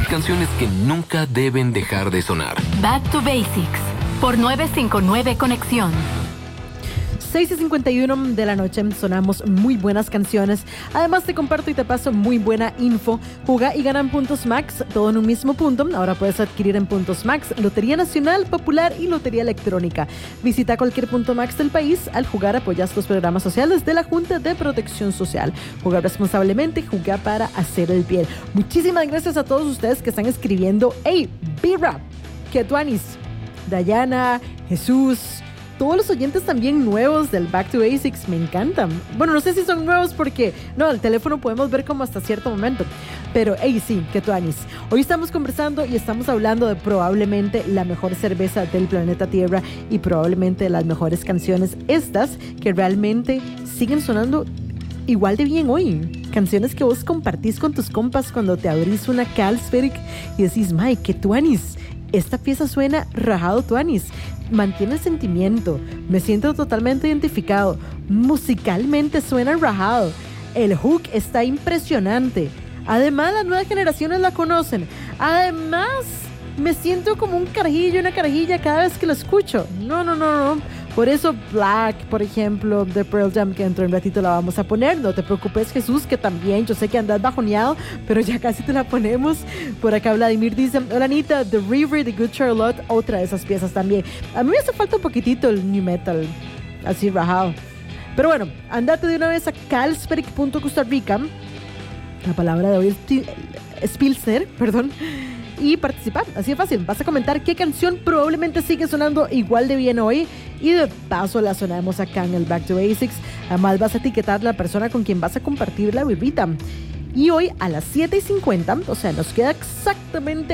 canciones que nunca deben dejar de sonar. Back to Basics, por 959 Conexión. 6:51 de la noche, sonamos muy buenas canciones. Además te comparto y te paso muy buena info. Juga y gana en Puntos Max, todo en un mismo punto. Ahora puedes adquirir en Puntos Max Lotería Nacional, Popular y Lotería Electrónica. Visita cualquier punto Max del país. Al jugar apoyas los programas sociales de la Junta de Protección Social. Jugar responsablemente, jugar para hacer el bien. Muchísimas gracias a todos ustedes que están escribiendo. Hey, B-Rap, Ketuanis, Dayana, Jesús, todos los oyentes también nuevos del Back to Basics, me encantan. Bueno, no sé si son nuevos porque, no, el teléfono podemos ver como hasta cierto momento. Pero, hey, sí, que tuanis. Hoy estamos conversando y estamos hablando de probablemente la mejor cerveza del planeta Tierra y probablemente de las mejores canciones. Estas que realmente siguen sonando igual de bien hoy. Canciones que vos compartís con tus compas cuando te abrís una Carlsberg y decís, Mike, que tuanis. Esta pieza suena rajado tuanis. Mantiene el sentimiento. Me siento totalmente identificado. Musicalmente suena rajado. El hook está impresionante. Además, las nuevas generaciones la conocen. Además, me siento como un carajillo, una carajilla cada vez que lo escucho. No. Por eso Black, por ejemplo, de Pearl Jam, que dentro de un ratito la vamos a poner. No te preocupes, Jesús, que también yo sé que andas bajoneado, pero ya casi te la ponemos. Por acá Vladimir dice, hola Anita, The River, The Good Charlotte, otra de esas piezas también. A mí me hace falta un poquitito el new metal, así rajado. Pero bueno, andate de una vez a Carlsberg.Costa Rica. La palabra de hoy es Pilsner, perdón. Y participar, así de fácil. Vas a comentar qué canción probablemente sigue sonando igual de bien hoy y de paso la sonamos acá en el Back to Basics. Además vas a etiquetar a la persona con quien vas a compartir la birrita. Y hoy a las 7:50, o sea, nos queda exactamente